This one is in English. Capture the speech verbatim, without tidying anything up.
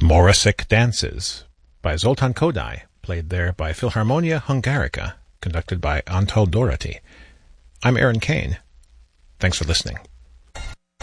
Morisic Dances by Zoltan Kodály, played there by Philharmonia Hungarica, conducted by Antal Doherty. I'm Aaron Kane. Thanks for listening.